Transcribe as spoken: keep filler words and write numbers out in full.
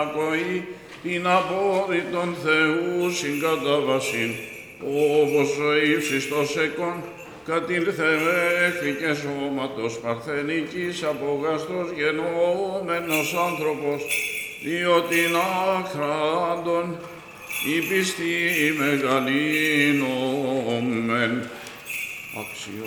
ακοή, την απόδειτον Θεού συγκατάβασιν, όπως ο ύψιστος εκών, κατήλθευέχθηκε σώματος παρθενικής απογαστός γενόμενος άνθρωπος, διότι αχράντων η πιστή μεγαλύνομεν. Αξιό